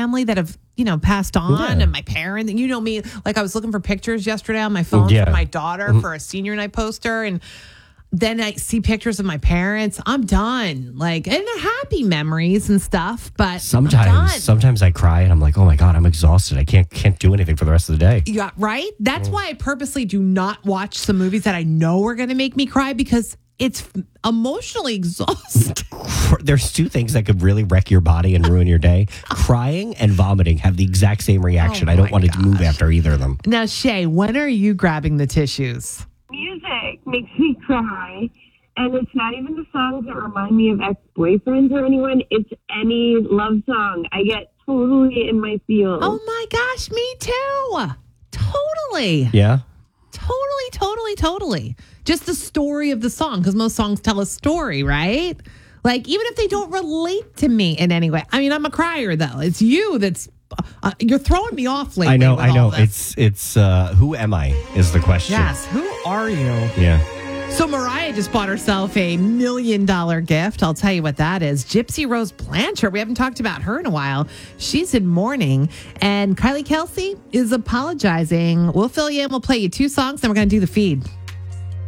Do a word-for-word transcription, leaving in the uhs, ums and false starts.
family that have, you know, passed on Yeah. and my parents. You know me, like I was looking for pictures yesterday on my phone Yeah. for my daughter Mhm. for a senior night poster. And then I see pictures of my parents. I'm done. Like, and they're happy memories and stuff, but I'm Sometimes, done. sometimes I cry and I'm like, oh my God, I'm exhausted. I can't can't do anything for the rest of the day. Yeah, right? That's why I purposely do not watch some movies that I know are going to make me cry because it's emotionally exhausting. There's two things that could really wreck your body and ruin your day. Crying and vomiting have the exact same reaction. Oh I don't my want to move gosh. after either of them. Now, Shay, when are you grabbing the tissues? Music makes me cry. And it's not even the songs that remind me of ex-boyfriends or anyone. It's any love song. I get totally in my feels. Oh my gosh, me too. Totally. Yeah? Totally, totally, totally. Just the story of the song, because most songs tell a story, right? Like, even if they don't relate to me in any way. I mean, I'm a crier, though. It's you that's, uh, you're throwing me off lately. I know, with I all know. this. It's, it's, uh, who am I is the question. Yes, who are you? Yeah. So Mariah just bought herself a million dollar gift. I'll tell you what that is. Gypsy Rose Blanchard. We haven't talked about her in a while. She's in mourning. And Kylie Kelsey is apologizing. We'll fill you in. We'll play you two songs, then we're going to do the feed.